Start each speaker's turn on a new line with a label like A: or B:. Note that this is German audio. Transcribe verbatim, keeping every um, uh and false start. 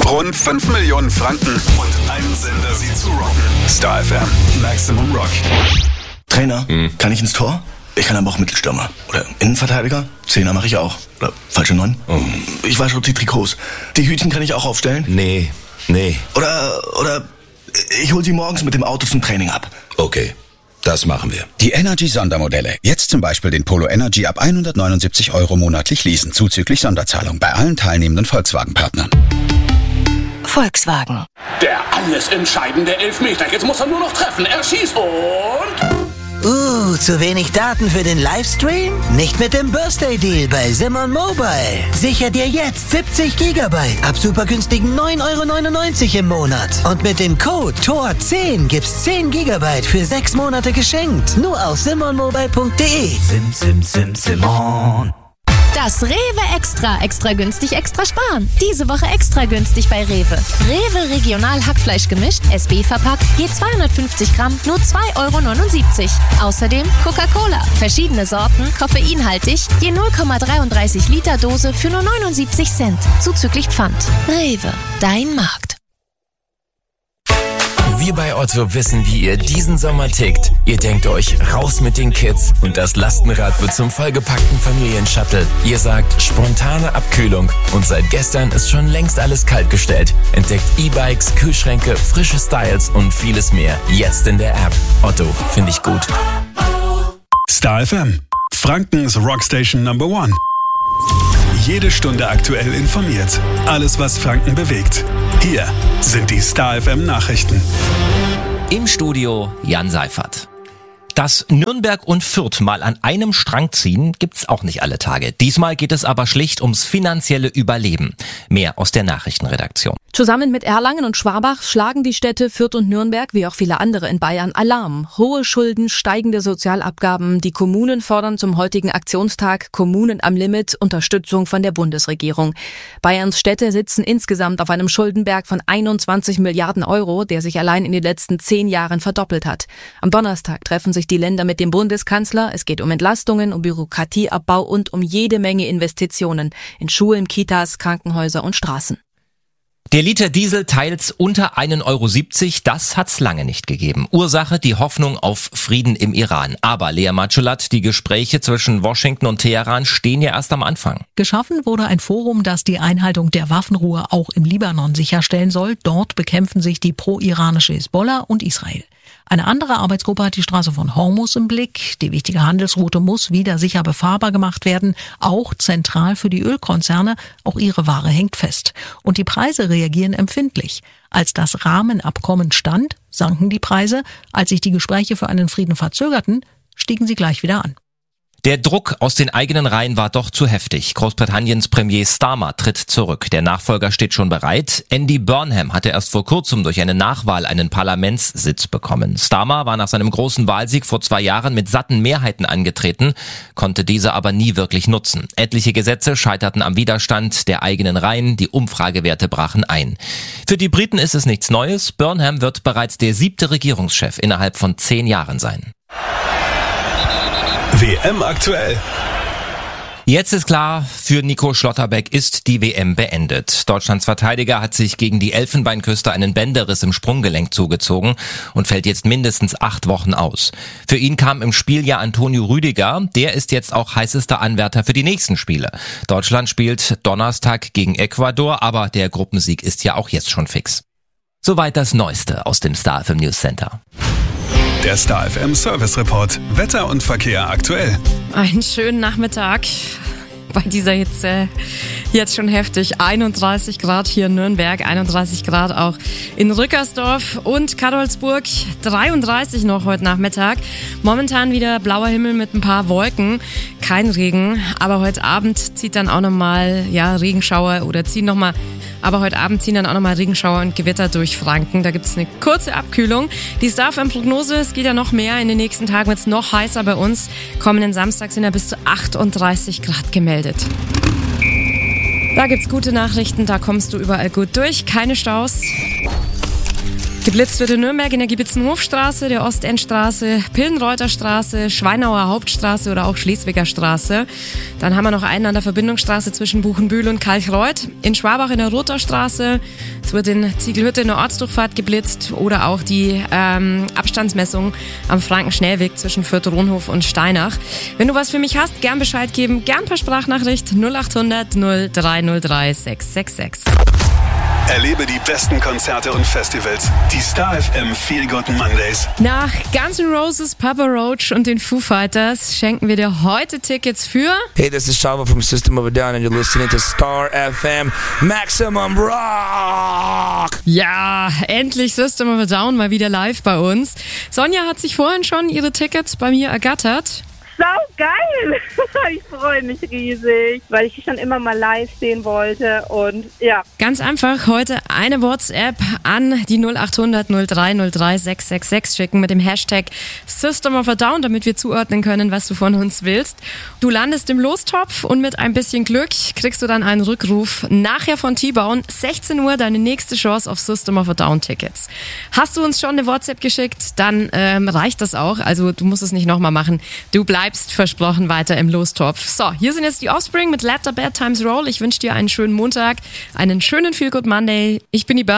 A: Rund fünf Millionen Franken und ein Sender, sie zu rocken. Star F M, Maximum Rock.
B: Trainer, hm. kann ich ins Tor? Ich kann aber auch Mittelstürmer. Oder Innenverteidiger? Zehner mache ich auch. Oder falsche Neun? Oh. Ich wasche die Trikots. Die Hütchen kann ich auch aufstellen?
C: Nee, nee.
B: Oder, oder ich hol sie morgens mit dem Auto zum Training ab.
C: Okay, das machen wir.
D: Die Energy-Sondermodelle. Jetzt zum Beispiel den Polo Energy ab hundertneunundsiebzig Euro monatlich leasen, zuzüglich Sonderzahlung bei allen teilnehmenden Volkswagen-Partnern.
E: Volkswagen.
F: Der alles entscheidende Elfmeter. Jetzt muss er nur noch treffen. Er schießt und...
E: Uh, zu wenig Daten für den Livestream? Nicht mit dem Birthday-Deal bei Simon Mobile. Sicher dir jetzt siebzig Gigabyte ab super günstigen neun Euro neunundneunzig im Monat. Und mit dem Code T O R zehn gibt's zehn Gigabyte für sechs Monate geschenkt. Nur auf simon mobile punkt de.
G: Sim, sim, sim, Simon.
H: Das Rewe Extra. Extra günstig, extra sparen. Diese Woche extra günstig bei Rewe. Rewe Regional Hackfleisch gemischt, S B verpackt, je zweihundertfünfzig Gramm, nur zwei Euro neunundsiebzig. Außerdem Coca-Cola. Verschiedene Sorten, koffeinhaltig, je null Komma dreiunddreißig Liter Dose für nur neunundsiebzig Cent. Zuzüglich Pfand. Rewe, dein Markt.
I: Wir bei Otto wissen, wie ihr diesen Sommer tickt. Ihr denkt euch, raus mit den Kids und das Lastenrad wird zum vollgepackten Familienshuttle. Ihr sagt, spontane Abkühlung und seit gestern ist schon längst alles kaltgestellt. Entdeckt E-Bikes, Kühlschränke, frische Styles und vieles mehr. Jetzt in der App. Otto, finde ich gut.
A: Star F M, Frankens Rockstation Number One. Jede Stunde aktuell informiert. Alles, was Franken bewegt. Hier sind die Star F M Nachrichten.
J: Im Studio Jan Seifert. Dass Nürnberg und Fürth mal an einem Strang ziehen, gibt's auch nicht alle Tage. Diesmal geht es aber schlicht ums finanzielle Überleben. Mehr aus der Nachrichtenredaktion.
K: Zusammen mit Erlangen und Schwabach schlagen die Städte Fürth und Nürnberg, wie auch viele andere in Bayern, Alarm. Hohe Schulden, steigende Sozialabgaben. Die Kommunen fordern zum heutigen Aktionstag Kommunen am Limit Unterstützung von der Bundesregierung. Bayerns Städte sitzen insgesamt auf einem Schuldenberg von einundzwanzig Milliarden Euro, der sich allein in den letzten zehn Jahren verdoppelt hat. Am Donnerstag treffen sich die Länder mit dem Bundeskanzler. Es geht um Entlastungen, um Bürokratieabbau und um jede Menge Investitionen in Schulen, Kitas, Krankenhäuser und Straßen.
J: Der Liter Diesel teils unter ein Euro siebzig, das hat's lange nicht gegeben. Ursache die Hoffnung auf Frieden im Iran. Aber Lea Matschulat, die Gespräche zwischen Washington und Teheran stehen ja erst am Anfang.
L: Geschaffen wurde ein Forum, das die Einhaltung der Waffenruhe auch im Libanon sicherstellen soll. Dort bekämpfen sich die pro-iranische Hisbollah und Israel. Eine andere Arbeitsgruppe hat die Straße von Hormuz im Blick. Die wichtige Handelsroute muss wieder sicher befahrbar gemacht werden, auch zentral für die Ölkonzerne. Auch ihre Ware hängt fest. Und die Preise reagieren empfindlich. Als das Rahmenabkommen stand, sanken die Preise. Als sich die Gespräche für einen Frieden verzögerten, stiegen sie gleich wieder an.
J: Der Druck aus den eigenen Reihen war doch zu heftig. Großbritanniens Premier Starmer tritt zurück. Der Nachfolger steht schon bereit. Andy Burnham hatte erst vor kurzem durch eine Nachwahl einen Parlamentssitz bekommen. Starmer war nach seinem großen Wahlsieg vor zwei Jahren mit satten Mehrheiten angetreten, konnte diese aber nie wirklich nutzen. Etliche Gesetze scheiterten am Widerstand der eigenen Reihen, die Umfragewerte brachen ein. Für die Briten ist es nichts Neues. Burnham wird bereits der siebte Regierungschef innerhalb von zehn Jahren sein.
A: W M aktuell.
J: Jetzt ist klar, für Nico Schlotterbeck ist die W M beendet. Deutschlands Verteidiger hat sich gegen die Elfenbeinküste einen Bänderriss im Sprunggelenk zugezogen und fällt jetzt mindestens acht Wochen aus. Für ihn kam im Spiel ja Antonio Rüdiger, der ist jetzt auch heißester Anwärter für die nächsten Spiele. Deutschland spielt Donnerstag gegen Ecuador, aber der Gruppensieg ist ja auch jetzt schon fix. Soweit das Neueste aus dem Star F M News Center.
A: Der Star F M Service Report. Wetter und Verkehr aktuell.
M: Einen schönen Nachmittag bei dieser Hitze. Jetzt schon heftig. einunddreißig Grad hier in Nürnberg, einunddreißig Grad auch in Rückersdorf und Karolsburg. dreiunddreißig noch heute Nachmittag. Momentan wieder blauer Himmel mit ein paar Wolken. Kein Regen, aber heute Abend zieht dann auch nochmal, ja, Regenschauer oder ziehen nochmal Aber heute Abend ziehen dann auch nochmal Regenschauer und Gewitter durch Franken. Da gibt es eine kurze Abkühlung. Die Star F M-Prognose, es geht ja noch mehr. In den nächsten Tagen wird es noch heißer bei uns. Kommenden Samstag sind ja bis zu achtunddreißig Grad gemeldet. Da gibt's gute Nachrichten, da kommst du überall gut durch. Keine Staus. Geblitzt wird in Nürnberg in der Giebitzenhofstraße, der Ostendstraße, Pillenreuterstraße, Schweinauer Hauptstraße oder auch Schleswiger Straße. Dann haben wir noch einen an der Verbindungsstraße zwischen Buchenbühl und Kalchreuth. In Schwabach in der Rotterstraße. Es wird in Ziegelhütte in der Ortsdurchfahrt geblitzt oder auch die ähm, Abstandsmessung am Frankenschnellweg zwischen Fürth-Ronhof und Steinach. Wenn du was für mich hast, gern Bescheid geben, gern per Sprachnachricht null acht hundert null drei null drei sechs sechs sechs.
A: Erlebe die besten Konzerte und Festivals. Die Star F M Feel Good Mondays.
M: Nach Guns N' Roses, Papa Roach und den Foo Fighters schenken wir dir heute Tickets für...
N: Hey, this is Shava from System of a Down and you're listening to Star F M Maximum Rock.
M: Ja, endlich System of a Down mal wieder live bei uns. Sonja hat sich vorhin schon ihre Tickets bei mir ergattert.
O: Sau geil! Ich freue mich riesig, weil ich schon immer mal live sehen wollte und ja.
M: Ganz einfach, heute eine WhatsApp an die null acht hundert null drei null drei sechs sechs sechs schicken mit dem Hashtag System of a Down, damit wir zuordnen können, was du von uns willst. Du landest im Lostopf und mit ein bisschen Glück kriegst du dann einen Rückruf nachher von T-Bone. sechzehn Uhr deine nächste Chance auf System of a Down Tickets. Hast du uns schon eine WhatsApp geschickt, dann ähm, reicht das auch. Also du musst es nicht nochmal machen. Du bleibst versprochen weiter im Lostopf. So, hier sind jetzt die Offspring mit Let the Bad Times Roll. Ich wünsche dir einen schönen Montag, einen schönen Feel Good Monday. Ich bin die Ber